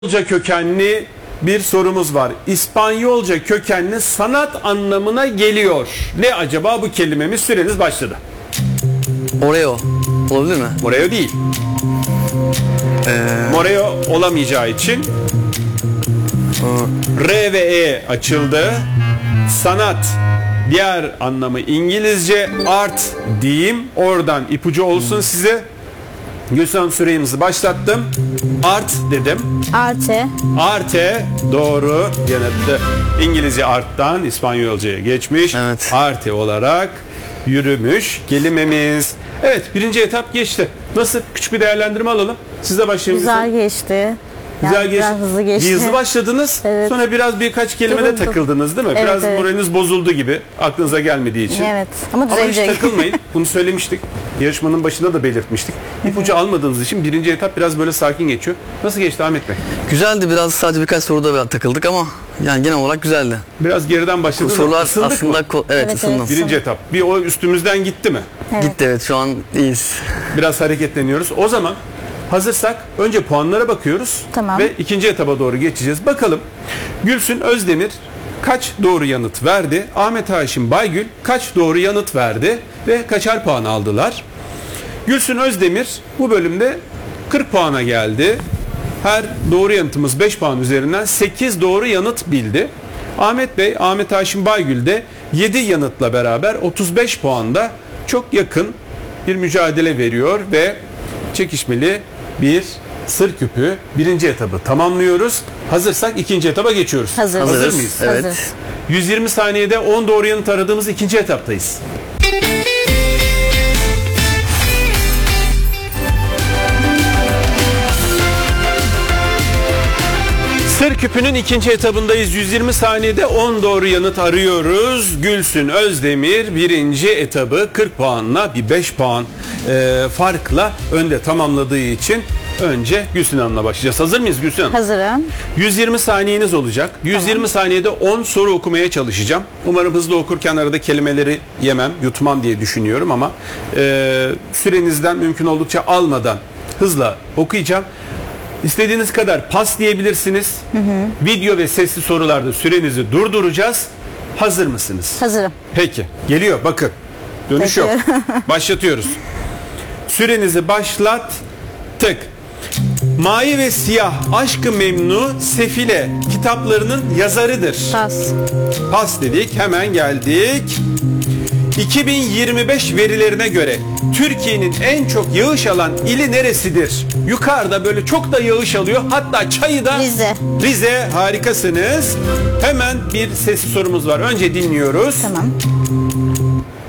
İspanyolca kökenli bir sorumuz var. İspanyolca kökenli sanat anlamına geliyor. Ne acaba bu kelimemiz? Süreniz başladı. Oreo. Olabilir mi? Moreo değil. Moreo olamayacağı için R ve E açıldı. Sanat. Diğer anlamı İngilizce art diyeyim. Oradan ipucu olsun size. Gülsün, süremizi başlattım. Art dedim. Arte. Arte doğru yanıttı. İngilizce art'tan İspanyolca'ya geçmiş. Evet. Arte olarak yürümüş kelimemiz. Evet, birinci etap geçti. Nasıl? Küçük bir değerlendirme alalım. Sizle başlayalım. Güzel geçti. Güzel Yani geçti. biraz hızlı geçti. Bir hızlı başladınız. Evet. Sonra birkaç kelimede Yoruldum. takıldınız değil mi? Evet, Biraz evet. moraliniz bozuldu gibi. Aklınıza gelmediği için. Evet. Ama Ama hiç düzelecek. takılmayın. Bunu söylemiştik. Yarışmanın başında da belirtmiştik. İpucu almadığınız için birinci etap biraz böyle sakin geçiyor. Nasıl geçti Ahmet Bey? Güzeldi, biraz sadece birkaç soruda biraz takıldık ama yani genel olarak güzeldi. Biraz geriden başladınız. Sorular Isındık aslında mı? evet, ısındım. evet. Birinci etap. Bir o üstümüzden gitti mi? Evet. Gitti, evet, şu an iyiyiz. Biraz hareketleniyoruz. O zaman hazırsak önce puanlara bakıyoruz. Tamam. Ve ikinci etaba doğru geçeceğiz. Bakalım Gülsün Özdemir kaç doğru yanıt verdi? Ahmet Haşim Baygül kaç doğru yanıt verdi? Ve kaçar puan aldılar? Gülsün Özdemir bu bölümde 40 puana geldi. Her doğru yanıtımız 5 puan üzerinden 8 doğru yanıt bildi. Ahmet Bey, Ahmet Haşim Baygül de 7 yanıtla beraber 35 puanda çok yakın bir mücadele veriyor ve çekişmeli bir sır küpü birinci etabı tamamlıyoruz. Hazırsak ikinci etaba geçiyoruz. Hazırız. Hazır mıyız? Evet. Hazırız. 120 saniyede 10 doğru yanıt aradığımız ikinci etaptayız. Sır küpünün ikinci etabındayız. 120 saniyede 10 doğru yanıt arıyoruz. Gülsün Özdemir birinci etabı 40 puanla bir 5 puan farkla önde tamamladığı için önce Gülsün Hanım'la başlayacağız. Hazır mıyız Gülsün Hanım? Hazırım. 120 saniyeniz olacak. 120 saniyede 10 soru okumaya çalışacağım. Umarım hızlı okurken arada kelimeleri yutmam diye düşünüyorum ama sürenizden mümkün oldukça almadan hızla okuyacağım. İstediğiniz kadar pas diyebilirsiniz. Video ve sesli sorularda sürenizi durduracağız. Hazır mısınız? Hazırım. Peki. Geliyor. Bakın. Dönüş yok. Başlatıyoruz. Sürenizi başlattık. Mavi ve Siyah Aşk-ı Memnu Sefile kitaplarının yazarıdır. Pas. Pas dedik. Hemen geldik. 2025 verilerine göre Türkiye'nin en çok yağış alan ili neresidir? Yukarıda böyle çok da yağış alıyor. Hatta çayı da Rize. Rize, harikasınız. Hemen bir sesli sorumuz var. Önce dinliyoruz. Tamam.